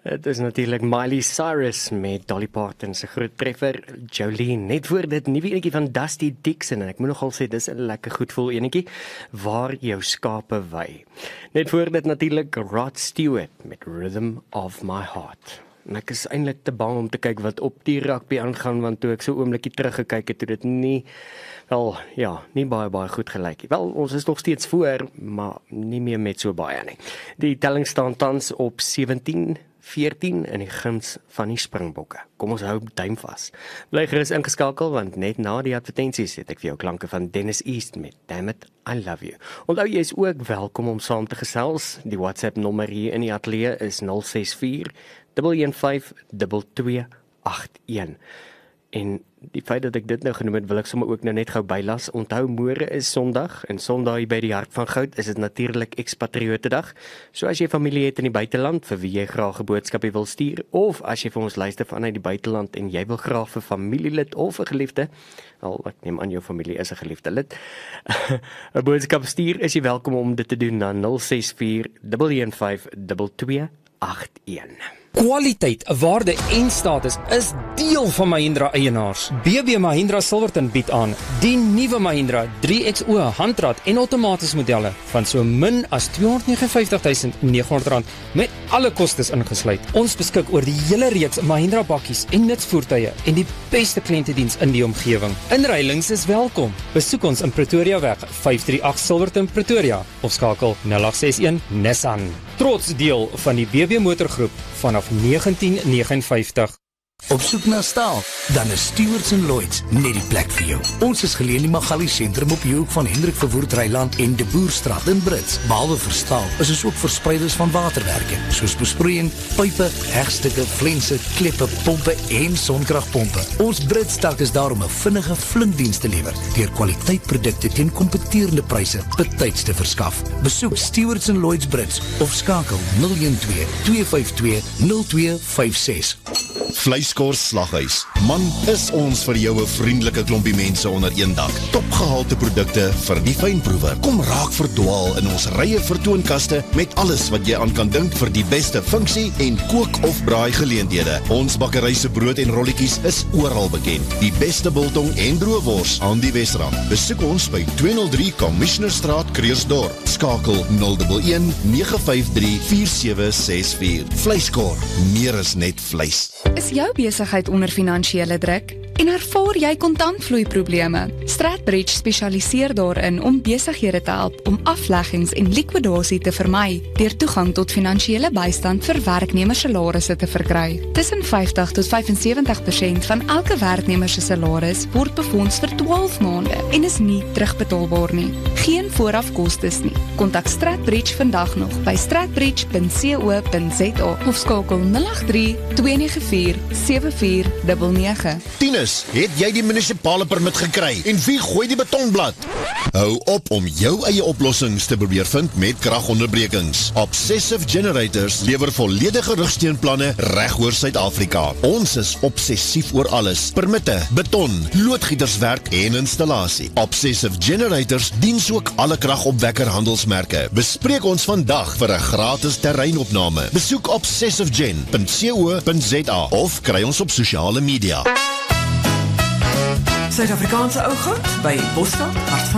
Het is natuurlijk Miley Cyrus met Dolly Parton se groot treffer Jolene. Net voor dit nuwe enetjie van Dusty Dixon en ek moet nogal sê dis 'n lekker goed voel enetjie, Waar jou skape wei. Net voor dit natuurlik Rod Stewart met Rhythm of My Heart. En ek is eintlik te bang om te kyk wat op die rugby aangaan, want toe ek so oombliekie teruggekyk het, toe dit nie baie goed gelyk nie. Wel, ons is nog steeds voor, maar nie meer met so baie nie. Die telling staan tans op 17-14 in die guns van die Springbokke. Kom ons hou duim vas. Bly gerus ingeskakel, want net na die advertensies het ek vir jou klanke van Dennis East met Damn It, I Love You. Onthou, jy is ook welkom om saam te gesels. Die WhatsApp nommer hier in die ateljee is 064 115 2281. En die feit dat ek dit nou genoem het, wil ek sommer ook nou net gou bylas. Onthou, môre is Sondag, en Sondag hier by die Hart van Goud is dit natuurlik Expatriotedag. So as jy familie het in die buiteland, vir wie jy graag 'n boodskapie wil stuur, of as jy vir ons luister vanuit die buiteland en jy wil graag vir familielid of 'n geliefde, al ek neem aan jou familie is 'n geliefde lid, 'n boodskap stuur, is jy welkom om dit te doen na 064 115 2281. Kwaliteit, waarde en status is deel van Mahindra eienaars. BB Mahindra Silverton bied aan die nuwe Mahindra 3XO handrat en outomaties modelle van so min as R259.900 met alle kostes ingesluit. Ons beskik oor die hele reeks Mahindra bakkies en nutsvoertuie en die beste kliëntediens in die omgewing. Inruilings is welkom. Besoek ons in Pretoria weg 538 Silverton Pretoria of skakel 0861 Nissan. Trots deel van die BB motorgroep vanaf 1959. Op soek na staal, dan is Stewarts & Lloyds net die plek vir jou. Ons is geleë in die Magali sentrum op die hoek van Hendrik Verwoerd Ryland en De Boerstraat in Brits. Behalwe vir staal, is ons ook verspreiders van waterwerke, soos besproeiing, pype, hegstukke, flense, kleppe, pompe en sonkragpompe. Ons Brits tak is daar om 'n vinnige flinkdiens te lewer, deur kwaliteitprodukte teen kompeterende pryse betyds te verskaf. Besoek Stewarts & Lloyds Brits of skakel 012 252 0256. Vleiskors Slaghuis. Man, is ons vir jou 'n vriendelike klompie mense onder een dak. Topgehalte produkte vir die fynproewer. Kom raak verdwaal in ons rye vertoonkaste met alles wat jy aan kan dink vir die beste funksie en kook of braai geleenthede. Ons bakkery se brood en rolletjies is oral bekend. Die beste biltong en droëwors aan die Wesrand. Besoek ons by 203 Commissionerstraat, Kreersdorp. Skakel 011 953 4764. Vleiskor, meer is net vleis. Is jou besigheid onder finansiële druk? En ervaar jy kontantvloeiprobleme? Stratbridge spesialiseer daarin om besighede te help om afleggings en likwidasie te vermy, deur toegang tot finansiële bystand vir werknemersalarisse te verkry. Tussen 50 tot 75% van elke werknemer se salaris word befonds vir 12 maande en is nie terugbetaalbaar nie. Geen voorafkostes nie. Kontak Stratbridge vandag nog by stratbridge.co.za of skakel 083 294 7499. Tinus, het jy die munisipale permit gekry? En wie gooi die betonblad? Hou op om jou eie oplossings te probeer vind met kragonderbrekings. Obsessive Generators lewer volledige rugsteunplanne reg oor Suid-Afrika. Ons is obsessief oor alles. Permitte, beton, loodgieterswerk en installasie. Obsessive Generators diens ook alle kragopwekker handelsmerke. Bespreek ons vandag vir 'n gratis terreinopname. Besoek obsessivegen.co.za of kry ons op sosiale media. Suid-Afrikaanse ou goud by Bosstad, Hart van